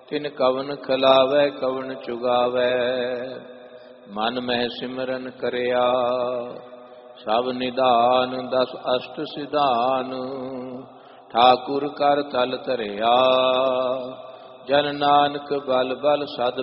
ਤਿਨ ਕਵਨ ਖਿਲਾਵੈ ਕਵਨ ਚੁਗਾਵੈ। ਮਨ ਮਹਿ ਸਿਮਰਨ ਕਰਿਆ ਸਭ ਨਿਧਾਨ, ਦਸ ਅਸ਼ਟ ਸਿਧਾਨ। ਠਾਕੁਰ ਕਰ ਤਲ ਧਰਿਆ ਜਨ ਨਾਨਕ ਬਲ ਬਲ ਸਦ